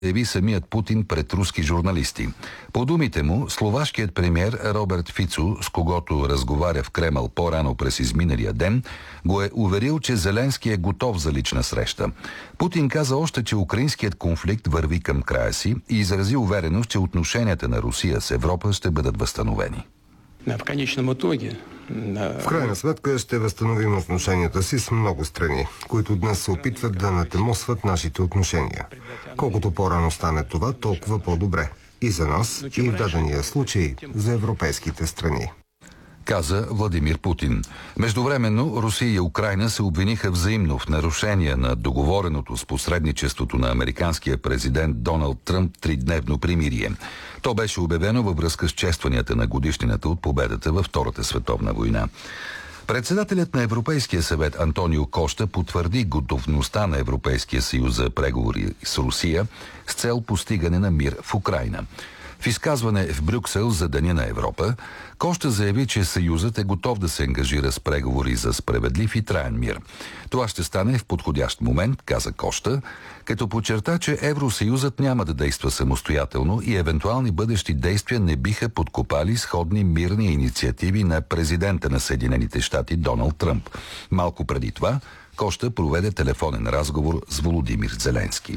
заяви самият Путин пред руски журналисти. По думите му, словашкият премиер Роберт Фицо, с когото разговаря в Кремъл по-рано през изминалия ден, го е уверил, че Зеленски е готов за лична среща. Путин каза още, че украинският конфликт върви към края си и изрази увереност, че отношенията на Русия с Европа ще бъдат възстановени. В крайна сметка ще възстановим отношенията си с много страни, които днес се опитват да натемосват нашите отношения. Колкото по-рано стане това, толкова по-добре. И за нас, и в дадения случай за европейските страни. Каза Владимир Путин. Междувременно Русия и Украйна се обвиниха взаимно в нарушение на договореното с посредничеството на американския президент Доналд Тръмп тридневно примирие. То беше обявено във връзка с честванията на годишнината от победата във Втората световна война. Председателят на Европейския съвет Антонио Кошта потвърди готовността на Европейския съюз за преговори с Русия с цел постигане на мир в Украйна. В изказване в Брюксел за Деня на Европа, Кошта заяви, че Съюзът е готов да се ангажира с преговори за справедлив и траен мир. Това ще стане в подходящ момент, каза Кошта, като подчерта, че Евросъюзът няма да действа самостоятелно и евентуални бъдещи действия не биха подкопали сходни мирни инициативи на президента на Съединените щати Доналд Тръмп. Малко преди това Кошта проведе телефонен разговор с Володимир Зеленски.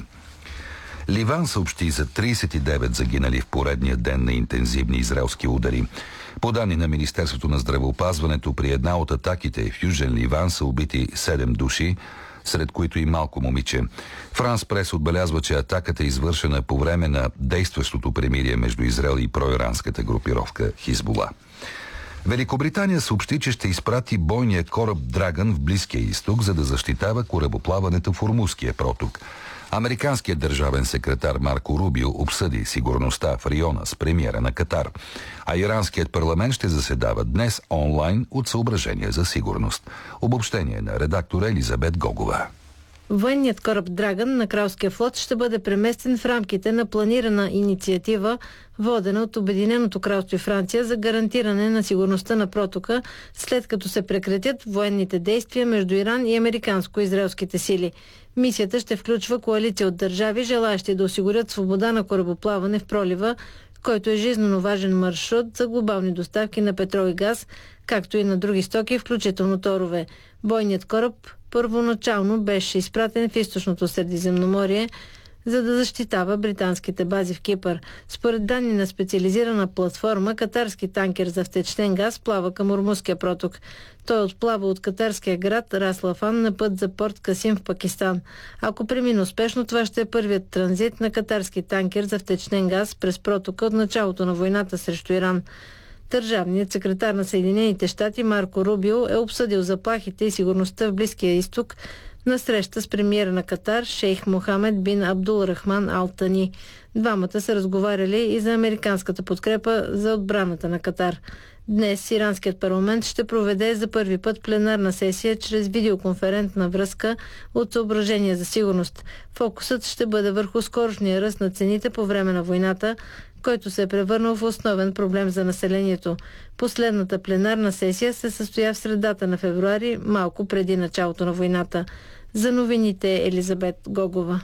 Ливан съобщи за 39 загинали в поредния ден на интензивни израелски удари. По данни на Министерството на здравеопазването, при една от атаките в Южен Ливан са убити 7 души, сред които и малко момиче. Франс Прес отбелязва, че атаката е извършена по време на действащото премирие между Израел и проиранската групировка Хизбула. Великобритания съобщи, че ще изпрати бойния кораб Драгън в Близкия изток, за да защитава корабоплаването в Ормузския проток. Американският държавен секретар Марко Рубио обсъди сигурността в района с премиера на Катар, а иранският парламент ще заседава днес онлайн от съображения за сигурност. Обобщение на редактора Елизабет Гогова. Военният кораб Драгън на Кралския флот ще бъде преместен в рамките на планирана инициатива, водена от Обединеното кралство и Франция за гарантиране на сигурността на протока, след като се прекратят военните действия между Иран и американско-израелските сили. Мисията ще включва коалиция от държави, желаещи да осигурят свобода на корабоплаване в пролива, който е жизненно важен маршрут за глобални доставки на петрол и газ, както и на други стоки, включително торове. Бойният кораб първоначално беше изпратен в източното Средиземноморие, за да защитава британските бази в Кипър. Според данни на специализирана платформа, катарски танкер за втечнен газ плава към Ормузския проток. Той отплава от катарския град Рас Лафан на път за порт Касим в Пакистан. Ако премине успешно, това ще е първият транзит на катарски танкер за втечнен газ през протока от началото на войната срещу Иран. Държавният секретар на Съединените щати Марко Рубио е обсъдил заплахите и сигурността в Близкия изток на среща с премиера на Катар шейх Мохамед бин Абдул Рахман Ал Тани. Двамата са разговаряли и за американската подкрепа за отбраната на Катар. Днес иранският парламент ще проведе за първи път пленарна сесия чрез видеоконферентна връзка от съображения за сигурност. Фокусът ще бъде върху скорошния ръст на цените по време на войната, който се е превърнал в основен проблем за населението. Последната пленарна сесия се състоя в средата на февруари, малко преди началото на войната. За новините Елизабет Гогова.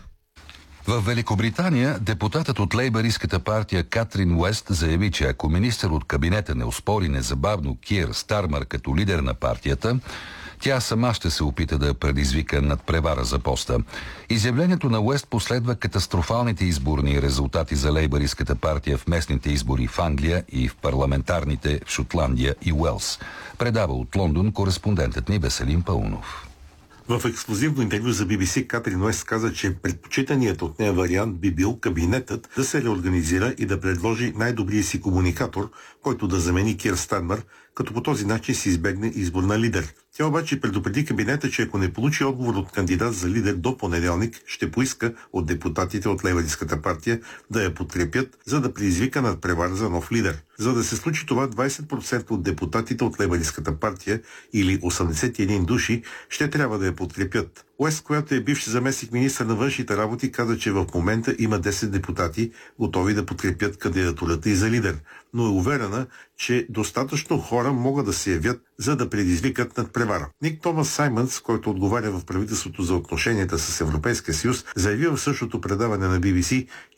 В Великобритания депутатът от лейбъристската партия Катрин Уест заяви, че ако министър от кабинета не оспори незабавно Киер Стармър като лидер на партията, тя сама ще се опита да предизвика надпревара за поста. Изявлението на Уест последва катастрофалните изборни резултати за лейбъристската партия в местните избори в Англия и в парламентарните в Шотландия и Уелс. Предава от Лондон кореспондентът ни Веселин Паунов. В ексклузивно интервю за BBC Катрин Уест каза, че предпочитаният от нея вариант би бил кабинетът да се реорганизира и да предложи най-добрия си комуникатор, който да замени Киер Стармър, като по този начин се избегне избор на лидер. Тя обаче предупреди кабинета, че ако не получи отговор от кандидат за лидер до понеделник, ще поиска от депутатите от лейбъристската партия да я подкрепят, за да предизвика надпревара за нов лидер. За да се случи това, 20% от депутатите от лейбъристската партия или 81 души ще трябва да я подкрепят. Уест, която е бивш заместник министър на външните работи, каза, че в момента има 10 депутати, готови да подкрепят кандидатурата и за лидер, но е уверена, че достатъчно хора могат да се явят, за да предизвикат надпревара. Ник Томас Саймънс, който отговаря в правителството за отношенията с Европейския съюз, заяви в същото предаване на BBC,